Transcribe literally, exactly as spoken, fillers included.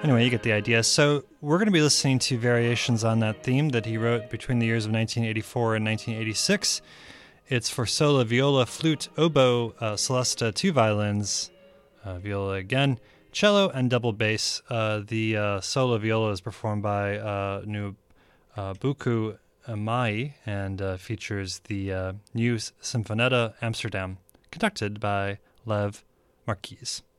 Anyway, you get the idea. So we're going to be listening to variations on that theme that he wrote between the years of nineteen eighty-four and nineteen eighty-six. It's for solo, viola, flute, oboe, uh, celesta, two violins, uh, viola again, cello, and double bass. Uh, the uh, solo viola is performed by uh, New uh, Buku Mai and uh, features the uh, New Sinfonetta Amsterdam, conducted by Lev Marquise.